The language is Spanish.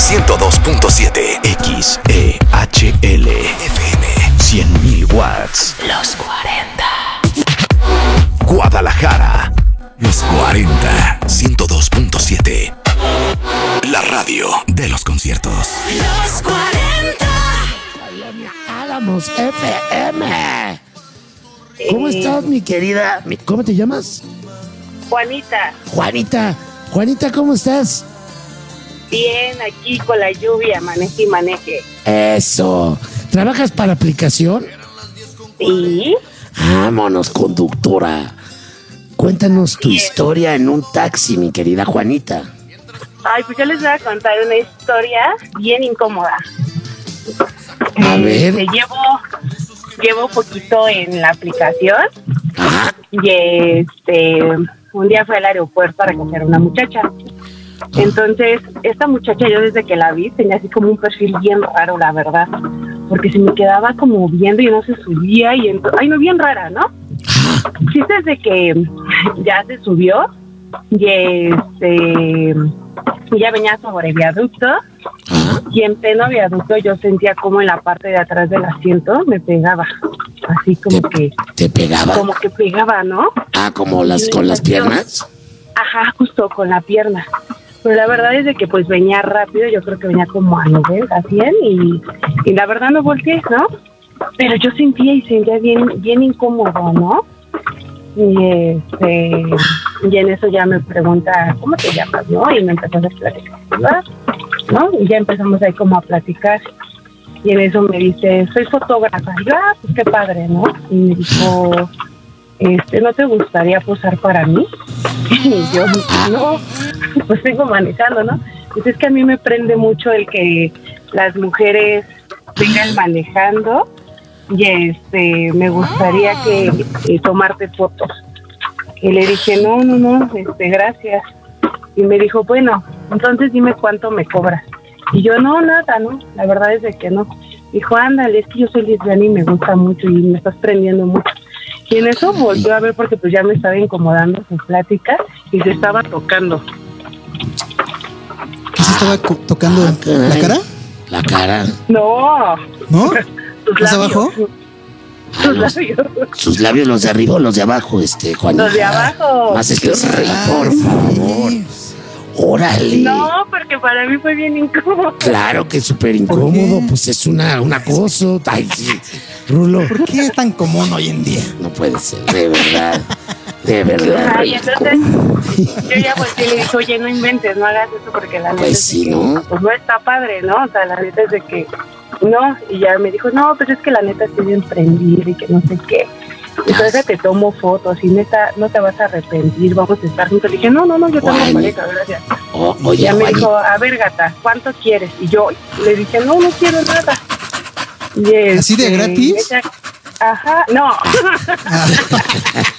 102.7 XEHL FM 100.000 watts. Los 40. Guadalajara. Los 40. 102.7. La radio de los conciertos. Los 40. Álamos FM. ¿Cómo estás, mi querida? ¿Cómo te llamas? Juanita. Juanita, ¿cómo estás? Bien, aquí con la lluvia, maneje y maneje. Eso. ¿Trabajas para aplicación? Sí. Vámonos, conductora. Cuéntanos tu historia en un taxi, mi querida Juanita. Ay, pues yo les voy a contar una historia bien incómoda. A ver. Llevo poquito en la aplicación. Ajá. Y un día fui al aeropuerto a recoger a una muchacha. Entonces, esta muchacha, yo desde que la vi, tenía así como un perfil bien raro, la verdad. Porque se me quedaba como viendo y no se subía. Ay, no, bien rara, ¿no? Sí, desde que ya se subió, y ya venía sobre viaducto. Y en pleno viaducto yo sentía como en la parte de atrás del asiento me pegaba. Así como que... ¿Te pegaba? Como que pegaba, ¿no? Ah, ¿como con las piernas? Ajá, justo con la pierna. Pero la verdad es de que pues venía rápido, yo creo que venía como a 90, a 100 y la verdad no volteé, ¿no? Pero yo sentía bien incómodo, ¿no? Y en eso ya me pregunta, ¿cómo te llamas, no? Y me empezó a platicar, ¿no? Y ya empezamos ahí como a platicar. Y en eso me dice, soy fotógrafa. Y yo, pues qué padre, ¿no? Y me dijo, ¿no te gustaría posar para mí? Y yo, no, pues vengo manejando, ¿no? Pues es que a mí me prende mucho el que las mujeres vengan manejando y me gustaría que tomarte fotos. Y le dije, no, gracias. Y me dijo, bueno, entonces dime cuánto me cobras. Y yo, no, nada, ¿no? La verdad es de que no. Dijo, ándale, es que yo soy lesbiana y me gusta mucho y me estás prendiendo mucho. Y en eso volvió a ver porque pues ya me estaba incomodando su plática y se estaba tocando. ¿Qué se estaba tocando? ¿La cara? La cara. No. ¿No? Sus ¿Más abajo? Sus labios. ¿Sus labios, los de arriba o los de abajo, Juanita? Los de abajo. Más específico, por favor. Órale. No, porque para mí fue bien incómodo. Claro que es súper incómodo, pues es un acoso. Ay, sí, Rulo. ¿Por qué es tan común hoy en día? No puede ser, de verdad. De verdad. Ay, entonces yo ya volteé y le dije, oye, no inventes, no hagas eso porque la neta Pues es sí, que, ¿no? pues no está padre, ¿no? O sea, la neta es de que no. Y ya me dijo, no, pero es que la neta estoy bien prendida y que no sé qué. Entonces te tomo fotos y neta, no te vas a arrepentir, vamos a estar juntos. Le dije, no, yo tengo pareja, gracias. Oye, y ya me Juan. dijo, a ver, gata, ¿cuánto quieres? Y yo le dije, no quiero nada. Y ¿Así de gratis? Ajá, no.